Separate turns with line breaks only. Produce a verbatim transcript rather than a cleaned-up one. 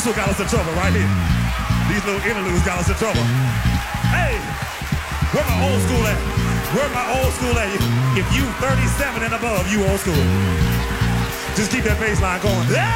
This one got us in trouble right here. These little interludes got us in trouble. Hey, where my old school at? Where my old school at? If you thirty-seven and above, you old school. Just keep that bass line going.